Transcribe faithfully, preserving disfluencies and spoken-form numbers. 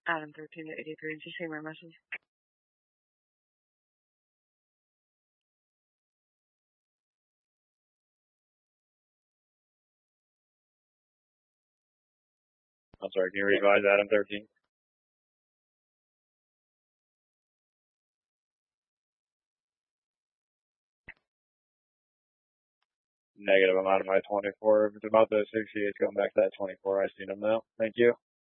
Adam thirteen to eighty-three. Did you see my message? I'm sorry, can you revise Adam thirteen? Negative, I'm out of my twenty-four. If it's about the sixty-eight, going back to that twenty-four. I seen him now. Thank you.